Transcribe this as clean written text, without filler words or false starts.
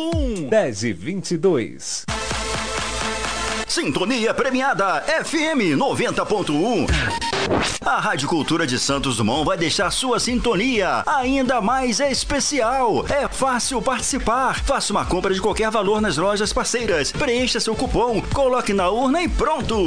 90.1. 10h22. Sintonia premiada FM 90.1. A Rádio Cultura de Santos Dumont vai deixar sua sintonia ainda mais especial. É fácil participar. Faça uma compra de qualquer valor nas lojas parceiras. Preencha seu cupom, coloque na urna e pronto.